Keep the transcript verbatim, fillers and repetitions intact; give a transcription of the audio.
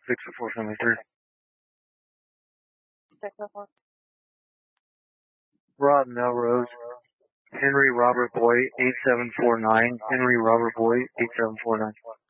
six four seven three. Rob Melrose. Henry Robert Boyd, eight seven four nine. Henry Robert Boyd, eight seven four nine.